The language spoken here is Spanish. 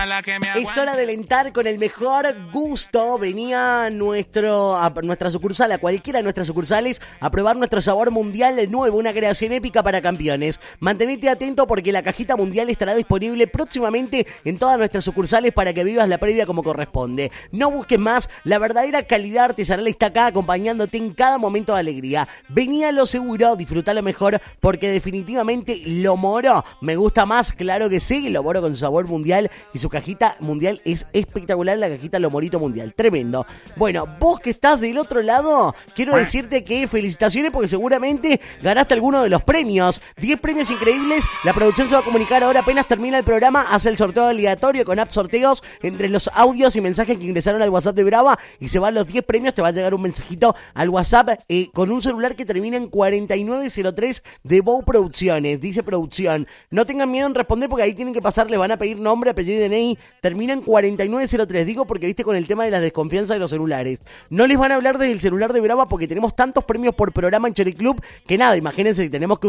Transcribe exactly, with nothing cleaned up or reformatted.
Es hora de alentar con el mejor gusto. Venía nuestro, a nuestra sucursal, a cualquiera de nuestras sucursales, a probar nuestro sabor mundial nuevo, una creación épica para campeones. Mantenete atento porque la cajita mundial estará disponible próximamente en todas nuestras sucursales para que vivas la previa como corresponde. No busques más, la verdadera calidad artesanal está acá acompañándote en cada momento de alegría. Vení a lo seguro, disfruta lo mejor, porque definitivamente lo moro me gusta más, claro que sí, lo moro con su sabor mundial y su cajita mundial es espectacular, la cajita Lo Morito Mundial, tremendo. Bueno, vos que estás del otro lado, quiero decirte que felicitaciones porque seguramente ganaste alguno de los premios. diez premios increíbles, la producción se va a comunicar ahora apenas termina el programa, hace el sorteo aleatorio con app sorteos entre los audios y mensajes que ingresaron al WhatsApp de Brava y se van los diez premios, te va a llegar un mensajito al WhatsApp eh, con un celular que termina en cuarenta y nueve cero tres de Bow Producciones, dice producción. No tengan miedo en responder porque ahí tienen que pasar, les van a pedir nombre, apellido y D N I. Termina en cuarenta y nueve cero tres, digo porque viste con el tema de la desconfianza de los celulares. No les van a hablar desde el celular de Brava porque tenemos tantos premios por programa en Cherry Club que nada, imagínense que tenemos que